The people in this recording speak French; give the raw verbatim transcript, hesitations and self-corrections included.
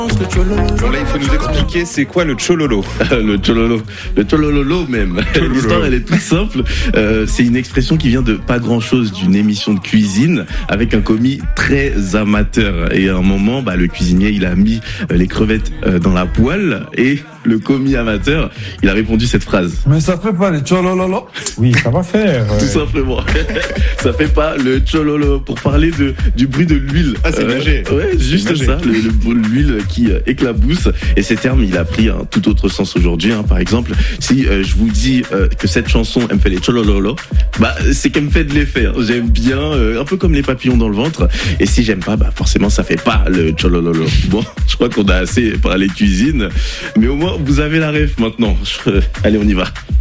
Bon là il faut nous expliquer c'est quoi le chololo. Le chololo, le cholololo même. Chololo. L'histoire elle est toute simple. Euh, c'est une expression qui vient de pas grand chose d'une émission de cuisine avec un commis très amateur. Et à un moment, bah, le cuisinier il a mis euh, les crevettes euh, dans la poêle et le commis amateur il a répondu cette phrase. Mais ça fait pas le cholololo? Oui, ça va faire. Tout simplement. Ça fait pas le chololo pour parler de du bruit de l'huile. Ah c'est imagé. Euh, ouais, juste imagé. ça, le, le bruit de l'huile qui euh, éclabousse. Et ces termes, il a pris un tout autre sens aujourd'hui. Hein. Par exemple, si euh, je vous dis euh, que cette chanson elle me fait les cholololo, bah c'est qu'elle me fait de l'effet. Hein. J'aime bien, euh, un peu comme les papillons dans le ventre. Et si j'aime pas, bah forcément ça fait pas le cholololo. Bon, je crois qu'on a assez parlé cuisine, mais au moins vous avez la ref maintenant. Allez, on y va.